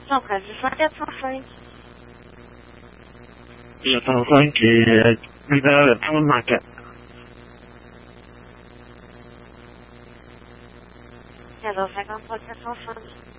Não, cara, de frente é sua frente. E eu tava falando que eu tava na queda. É, você não pode ser sua frente.